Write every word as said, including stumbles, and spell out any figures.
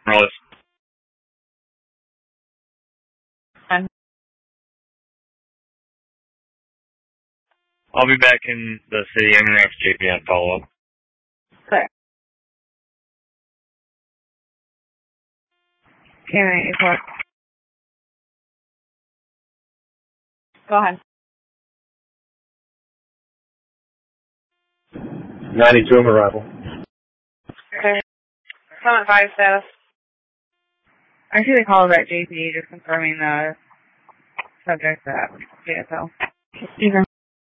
Rose. Um, I'll be back in the city. I'm going to ask J P on follow-up. Clear. Can I, go ahead. ninety-two on arrival. Okay. Summit five status. I see the call is at J P, just confirming the subject that J S L. Stephen.